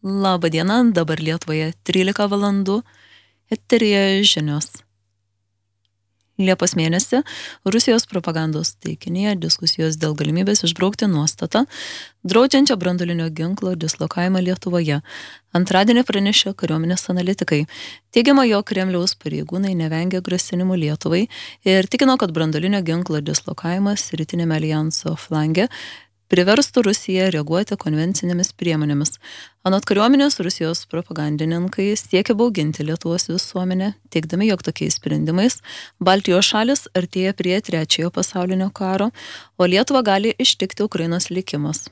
Labą dieną, dabar Lietuvoje 13 valandų, eteryje žinios. Liepos mėnesį Rusijos propagandos taikinyje diskusijos dėl galimybės išbraukti nuostatą, draudžiančią branduolinio ginklo dislokavimą Lietuvoje. Antradienį pranešė kariuomenės analitikai. Teigiama, jog Kremliaus pareigūnai nevengia grasinimų Lietuvai ir tikino, kad branduolinio ginklo dislokavimas rytinėme alijanso flange priverstų Rusiją reaguoti konvencinėmis priemonėmis. Anot kariuomenės, Rusijos propagandininkai siekia bauginti Lietuvos visuomenę, teigdami, jog tokiais sprendimais Baltijos šalis artėja prie Trečiojo pasaulinio karo, o Lietuvą gali ištikti Ukrainos likimas.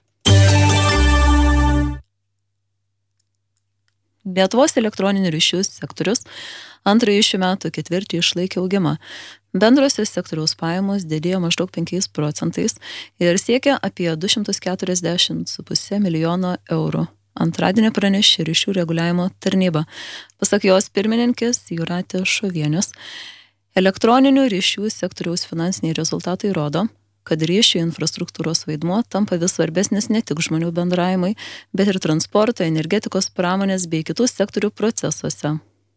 Lietuvos elektroninių ryšių sektorius antrąjį šių metų ketvirtį išlaikė augimą. Bendrosios sektoriaus pajamos didėjo maždaug 5% ir siekia apie 240,5 milijono eurų. Antradienį pranešė ryšių reguliavimo tarnyba. Pasak jos pirmininkės Jūratės Šovienės, elektroninių ryšių sektoriaus finansiniai rezultatai rodo, kad ryšių infrastruktūros vaidmuo tampa vis svarbesnis ne tik žmonių bendravimai, bet ir transporto, energetikos, pramonės bei kitų sektorių procesuose.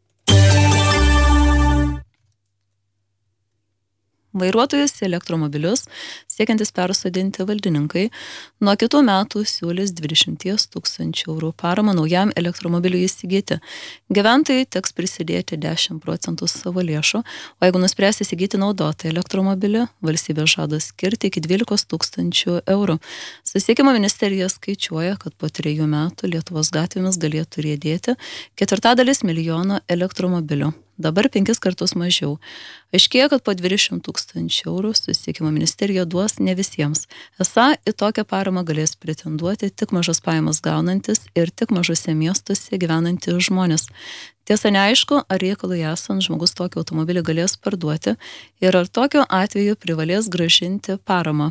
Vairuotojus į elektromobilius siekiantis persodinti valdininkai nuo kitų metų siūlys 20 000 eurų paramą naujam elektromobiliui įsigyti. Gyventojai teks prisidėti 10% savo lėšų, o jeigu nuspręs įsigyti naudotą elektromobilį, valstybė žada skirti iki 12 000 eurų. Susisiekimo ministerija skaičiuoja, kad po 3 metų Lietuvos gatvėmis galėtų riedėti 250 milijono elektromobilių. Dabar 5 kartus mažiau. Aiškėja, kad po 20 000 eurų susisiekimo ministerija duos ne visiems. Esą į tokią paramą galės pretenduoti tik mažas pajamas gaunantis ir tik mažose miestuose gyvenantys žmonės. Tiesa, neaišku, ar reikalui esant žmogus tokį automobilį galės parduoti ir ar tokiu atveju privalės grąžinti paramą.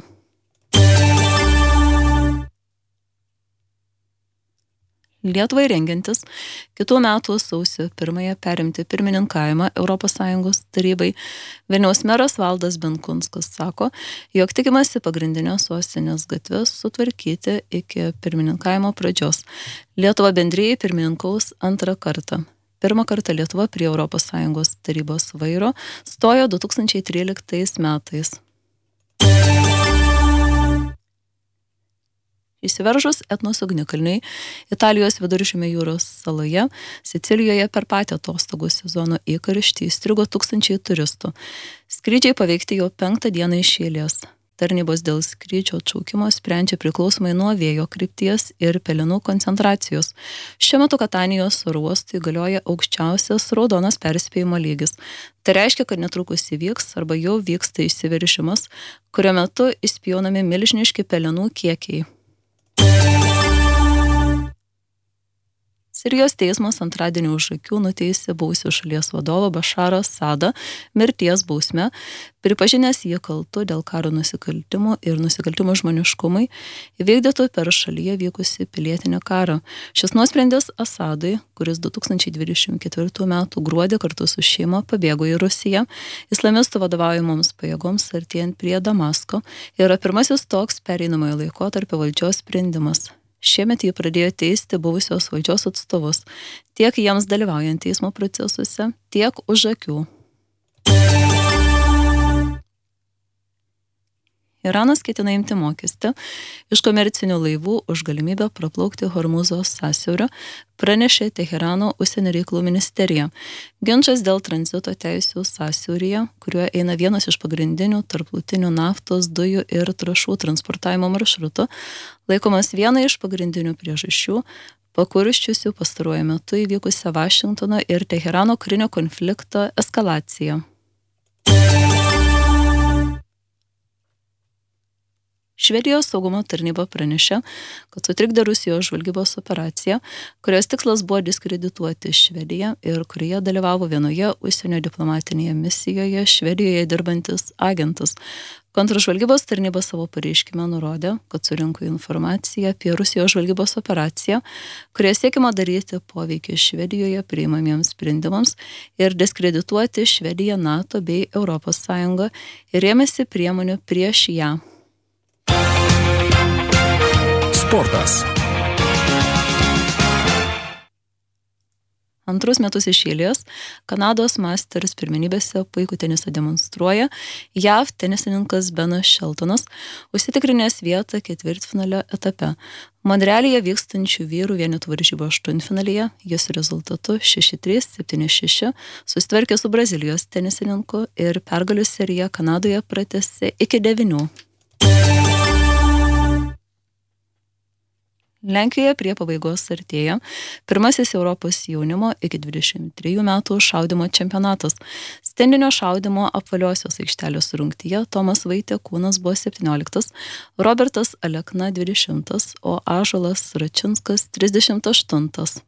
Lietuvai rengiantis kitų metų sausio 1 perimti pirmininkavimą ES tarybai, Vilniaus meras Valdas Benkunskas sako, jog tikimasi pagrindinės sostinės gatves sutvarkyti iki pirmininkavimo pradžios. Lietuva bendrijai pirmininkaus antrą kartą. Pirmą kartą Lietuva prie ES tarybos vairo stojo 2013 metais. Įsiveržus etnos ugnikalniai Italijos Viduržemio jūros saloje, Sicilijoje per patį atostogų sezono įkarštį įstrigo 1000 turistų. Skrydžiai paveikti jau 5 dieną iš eilės. Tarnybos dėl skrydžio atšaukimo sprendžia priklausomai nuo vėjo krypties ir pelenų koncentracijos. Šiuo metu Katanijos oro uostui galioja aukščiausias raudonas perspėjimo lygis. Tai reiškia, kad netrukus įvyks arba jau vyksta išsiveržimas, kurio metu įspjaunami milžiniški pelenų kiekiai. Sirijos teismas antradienį už akių nuteisė buvusį šalies vadovą Bašarą Asadą mirties bausme, pripažinęs jį kaltu dėl karo nusikaltimų ir nusikaltimų žmoniškumui įvykdytų per šalyje vykusį pilietinį karą. Šis nuosprendis Asadui, kuris 2024 m. gruodį kartu su šeima pabėgo į Rusiją, islamistų vadovaujamoms pajėgoms artėjant prie Damasko, yra pirmasis toks pereinamojo laikotarpio valdžios sprendimas. Šiemet jį pradėjo teisti buvusios valdžios atstovus, tiek jiems dalyvaujant teismo procesuose, tiek už akių. Iranas ketina imti mokestį iš komercinių laivų už galimybę praplaukti Hormuzo sąsiaurio, pranešė Teherano užsienio reikalų ministerija. Ginčas dėl tranzito teisių sąsiauryje, kuriuo eina vienas iš pagrindinių tarptautinių naftos, dujų ir trąšų transportavimo maršrutų, laikomas viena iš pagrindinių priežasčių, pakurščiusių pastaruoju metu įvykusią Vašingtono ir Teherano karinio konflikto eskalaciją. Švedijos saugumo tarnyba pranešė, kad sutrikdė Rusijos žvalgybos operaciją, kurios tikslas buvo diskredituoti Švediją ir kurioje dalyvavo vienoje užsienio diplomatinėje misijoje Švedijoje dirbantis agentas. Kontržvalgybos tarnyba savo pareiškime nurodė, kad surinko informaciją apie Rusijos žvalgybos operaciją, kurioje siekiama daryti poveikį Švedijoje priimamiems sprendimams ir diskredituoti Švediją, NATO bei ES ir ėmėsi priemonių prieš ją. Sportas. Antrus metus iš eilės Kanados Masters pirmenybėse puikų tenisą demonstruoja JAV tenisininkas Benas Sheltonas, užsitikrinęs vietą ketvirtfinalio etape. Monrealyje vykstančių vyrų vienetų varžybų aštuntfinalyje jis rezultatu 6-3, 7-6 susitvarkė su Brazilijos tenisininku ir pergalių seriją Kanadoje pratęsė iki 9. Lenkijoje prie pabaigos artėja pirmasis Europos jaunimo iki 23 metų šaudymo čempionatas. Stendinio šaudymo apvaliosios aikštelės rungtyje Tomas Vaitiekūnas buvo 17, Robertas Alekna 20, o Ąžuolas Račinskas 38.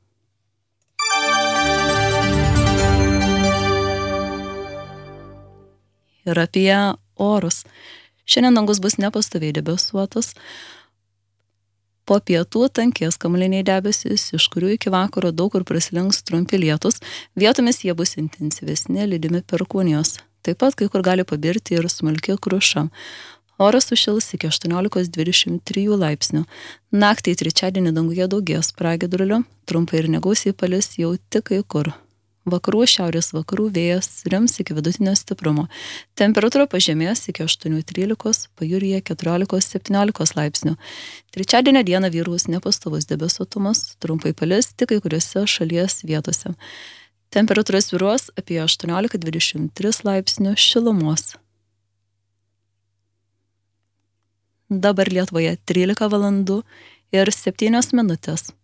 Ir apie orus. Šiandien dangus bus nepastoviai debesuotas. Po pietų tankės kamuoliniai debesys, iš kurių iki vakaro daug kur praslinks trumpi lietūs, vietomis jie bus intensyvesni, lydimi perkūnijos. Taip pat kai kur gali pabirti ir smulki kruša. Oras sušils iki 18-23 laipsnių. Naktį trečiadienį danguje daugės pragiedrulių, trumpai ir negausiai palis jau tik kai kur. Vakarų šiaurės vakarų vėjas rims iki vidutinio stiprumo. Temperatūra pažemės iki 8-13, pajūryje 14-17 laipsnių. Trečiadienio dieną vyraus nepastovus debesuotumas, trumpai palis tik kai kuriuose šalies vietose. Temperatūra svyruos apie 18-23 laipsnių šilumos. Dabar Lietuvoje 13 valandų ir 7 minutės.